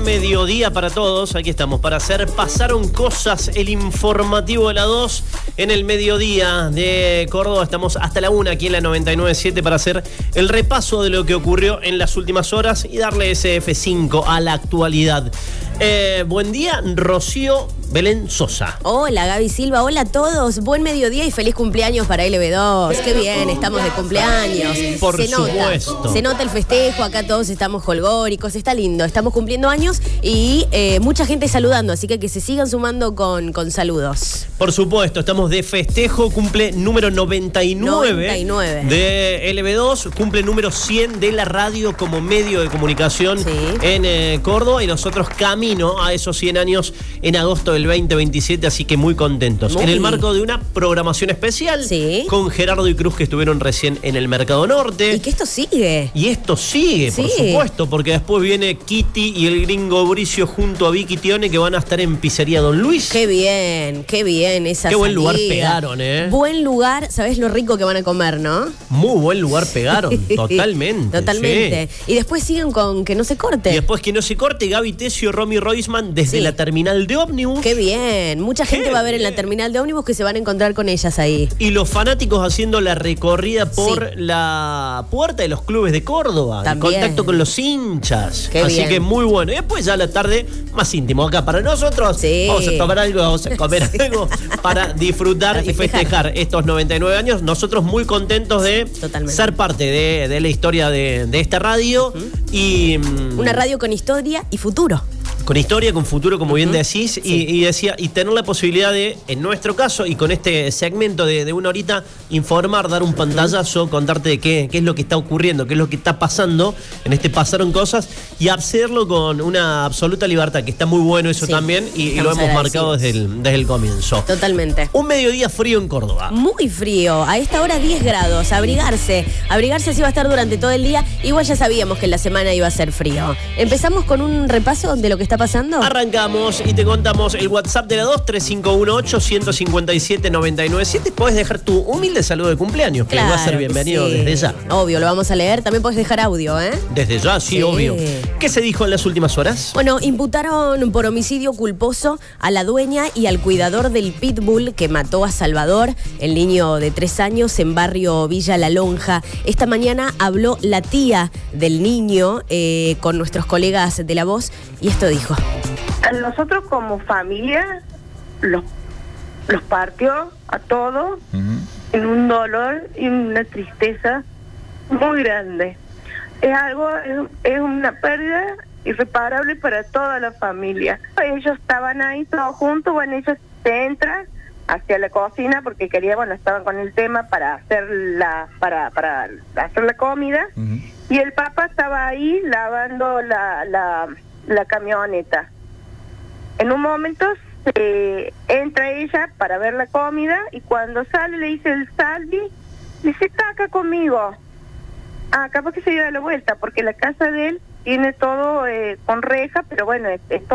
mediodía para todos. Aquí estamos para hacer Pasaron Cosas, el informativo de la 2 en el mediodía de Córdoba. Estamos hasta la 1 aquí en la 99.7 para hacer el repaso de lo que ocurrió en las últimas horas y darle ese F5 a la actualidad. Buen día, Rocío Belén Sosa. Hola, Gaby Silva. Hola a todos. Buen mediodía y feliz cumpleaños para LB2. Qué bien, estamos de cumpleaños. Por supuesto. Se nota el festejo. Acá todos estamos holgóricos. Está lindo. Estamos cumpliendo años y mucha gente saludando. Así que se sigan sumando con saludos. Por supuesto, estamos de festejo. Cumple número 99 de LB2. Cumple número 100 de la radio como medio de comunicación en Córdoba. Y nosotros camino a esos 100 años en agosto del 2027, así que muy contentos. En el marco de una programación especial con Gerardo y Cruz, que estuvieron recién en el Mercado Norte. Y que esto sigue. Y esto sigue, por supuesto, porque después viene Kitty y el gringo Bricio junto a Vicky Tione, que van a estar en Pizzería Don Luis. Qué bien esa Qué buen salida. lugar pegaron, Buen lugar, ¿sabés lo rico que van a comer, no? Muy buen lugar pegaron, totalmente. Totalmente. Sí. Y después siguen con Que No Se Corte. Y después Que No Se Corte, Gaby Tesio, Romy Roisman desde la terminal de ómnibus. Qué bien. Mucha gente va a ver en la terminal de ómnibus que se van a encontrar con ellas ahí. Y los fanáticos haciendo la recorrida por la puerta de los clubes de Córdoba. También. En contacto con los hinchas. Qué Así bien. que muy bueno. Y después ya la tarde, más íntimo acá para nosotros. Vamos a tomar algo, vamos a comer algo para disfrutar y festejar estos 99 años. Nosotros muy contentos de ser parte de la historia de esta radio. Y una radio con historia y futuro. Con historia, con futuro, como bien decís, y decía, y tener la posibilidad de, en nuestro caso, y con este segmento de una horita, informar, dar un pantallazo, contarte de qué es lo que está ocurriendo, qué es lo que está pasando, en este Pasaron Cosas, y hacerlo con una absoluta libertad, que está muy bueno eso también, y lo hemos marcado desde el comienzo. Totalmente. Un mediodía frío en Córdoba. Muy frío, a esta hora 10 grados, abrigarse así va a estar durante todo el día, igual ya sabíamos que la semana iba a ser frío. Empezamos con un repaso de lo que está pasando. Arrancamos y te contamos el WhatsApp de la 2, 3518-157-997. Podés dejar tu humilde saludo de cumpleaños, que va a ser bienvenido desde ya. Obvio, lo vamos a leer. También podés dejar audio, ¿eh? Desde ya, sí, obvio. ¿Qué se dijo en las últimas horas? Bueno, imputaron por homicidio culposo a la dueña y al cuidador del pitbull que mató a Salvador, el niño de 3 años, en barrio Villa La Lonja. Esta mañana habló la tía del niño con nuestros colegas de La Voz y esto dijo. Nosotros como familia los partió a todos en un dolor y una tristeza muy grande. Es una pérdida irreparable para toda la familia. Ellos estaban ahí todos juntos, bueno, ellos se entran hacia la cocina porque estaban con el tema para hacer para hacer la comida, y el papá estaba ahí lavando la camioneta. En un momento entra ella para ver la comida y cuando sale le dice el Salvi, dice, está acá conmigo. Capaz que se dio la vuelta porque la casa de él tiene todo con reja, pero bueno, es